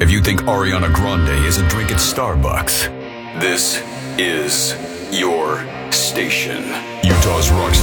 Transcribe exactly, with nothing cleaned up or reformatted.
if you think Ariana Grande is a drink at Starbucks, this is your station. Utah's Rock